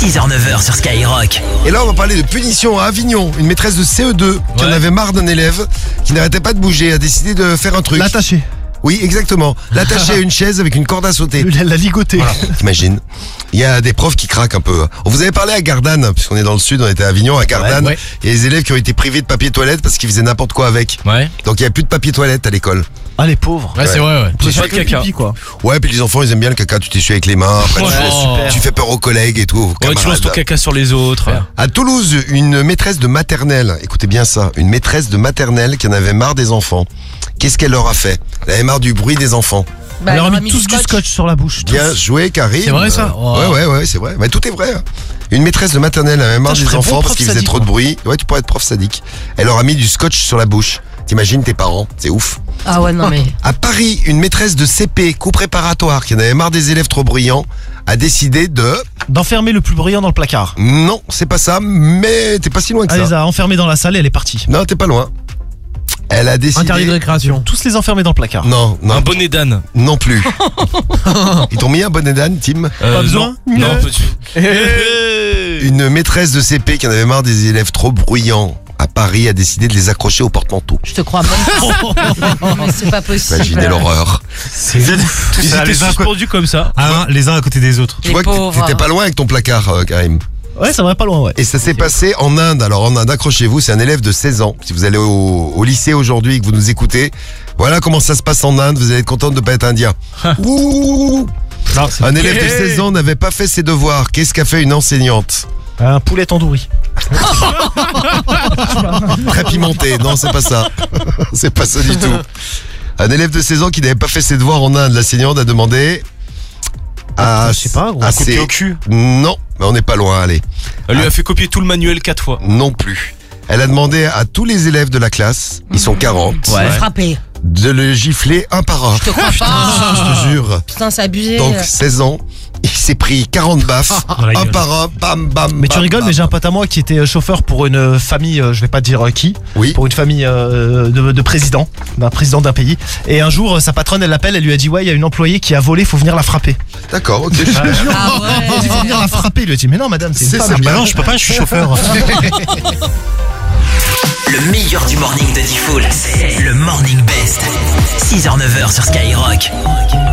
6h-9h sur Skyrock. Et là, on va parler de punition à Avignon. Une maîtresse de CE2 qui en avait marre d'un élève qui n'arrêtait pas de bouger a décidé de faire un truc. L'attacher. Oui, exactement. L'attacher à une chaise avec une corde à sauter. La ligoter. Voilà, t'imagines. Il y a des profs qui craquent un peu. On vous avait parlé à Gardanne, puisqu'on est dans le sud, on était à Avignon, à Gardanne. Ouais. Il y a des élèves qui ont été privés de papier toilette parce qu'ils faisaient n'importe quoi avec. Ouais. Donc il n'y a plus de papier toilette à l'école. Ah, les pauvres. Ouais, c'est vrai, ouais. Vous Pas faites de que caca. pipi, quoi. Ouais, puis les enfants, ils aiment bien le caca. Tu t'essuies avec les mains. Après, Ouais, super. tu fais peur aux collègues et tout. aux Ouais, tu camarades. lances ton caca sur les autres. À Toulouse, une maîtresse de maternelle, écoutez bien ça, une maîtresse de maternelle qui en avait marre des enfants. Qu'est-ce qu'elle leur a fait? Elle avait marre du bruit des enfants. Elle leur a mis tous du scotch sur la bouche. Bien joué, Karine. C'est vrai, ça? Ouais, c'est vrai. Mais tout est vrai. Hein. Une maîtresse de maternelle avait marre Putain, je des ferais enfants bon parce prof qu'ils faisaient sadique, trop de moi. bruit. Ouais, tu pourrais être prof sadique. Elle leur a mis du scotch sur la bouche. T'imagines tes parents, c'est ouf. Ah ouais, non mais... À Paris, une maîtresse de CP, cours préparatoire, qui en avait marre des élèves trop bruyants, a décidé de... D'enfermer le plus brillant dans le placard. Non, c'est pas ça, mais t'es pas si loin que Elle ça. les a enfermés dans la salle et elle est partie. Non, t'es pas loin. Elle a décidé... Interdit de récréation. Tous les enfermer dans le placard. Non, Un bonnet d'âne. non plus. Ils t'ont mis un bonnet d'âne, Tim? Pas besoin. Non, pas du tout. Une maîtresse de CP qui en avait marre des élèves trop bruyants à Paris a décidé de les accrocher au porte-manteau. Je te crois même pas. Mais c'est pas possible. Imaginez l'horreur. Ils étaient suspendus comme ça. Les uns à côté des autres. Tu Les vois que pauvres. t'étais pas loin avec ton placard, Karim. Ouais, ça va pas loin, ouais. Et ça s'est passé en Inde. Alors en Inde, accrochez-vous, c'est un élève de 16 ans. Si vous allez au lycée aujourd'hui et que vous nous écoutez, voilà comment ça se passe en Inde. Vous allez être content de ne pas être indien. Ouh. Non, c'est Un élève de 16 ans n'avait pas fait ses devoirs. Qu'est-ce qu'a fait une enseignante? un poulet tandoori. Très pimenté. Non, c'est pas ça. C'est pas ça du tout. Un élève de 16 ans qui n'avait pas fait ses devoirs en Inde. L'enseignante a demandé à... Je sais pas, gros. à Un coup de ses- pied au cul. Non, mais on n'est pas loin, allez. Elle lui a fait copier tout le manuel 4 fois. Non plus. Elle a demandé à tous les élèves de la classe, ils sont 40, Ouais. Frappé. de le gifler un par un. Je te crois pas. Je te jure. Putain, c'est abusé. Donc 16 ans, il s'est pris 40 baffes, Dans la un gueule. par un, bam, bam. Mais tu bam, rigoles, bam. mais j'ai un pote à moi qui était chauffeur pour une famille, je vais pas te dire qui, Oui. pour une famille de président, d'un président d'un pays. Et un jour, sa patronne, elle l'appelle, elle lui a dit ouais, il y a une employée qui a volé, faut venir la frapper. D'accord, ok. Ah Elle dit faut venir la frapper. Il lui a dit mais non madame, c'est C'est une ça. femme. Bah non, je peux pas, je suis chauffeur. Le meilleur du morning de Diffoul, c'est le Morning Best. 6h-9h sur Skyrock.